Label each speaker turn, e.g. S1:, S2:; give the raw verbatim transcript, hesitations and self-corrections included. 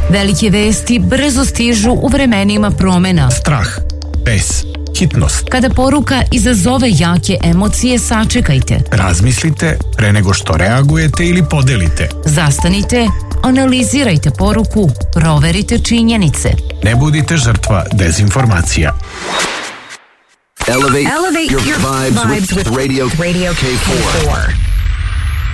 S1: Velike vesti brzo stižu u vremenima promena.
S2: Strah, bes, hitnost.
S1: Kada poruka izazove jake emocije, sačekajte.
S2: Razmislite pre nego što reagujete ili podelite.
S1: Zastanite, analizirajte poruku, proverite činjenice.
S2: Ne budite žrtva dezinformacija.
S3: Elevate, Elevate your, your vibes, vibes with, with Radio, Radio K four.